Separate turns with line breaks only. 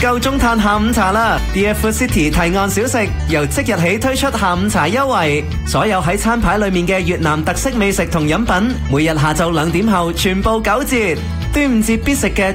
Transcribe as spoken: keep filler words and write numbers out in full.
夠鐘嘆下午茶啦 ！D F Food City 提案小食由即日起推出下午茶優惠，所有喺餐牌裏面嘅越南特色美食同飲品，每日下晝兩點後全部九折。端午節必食嘅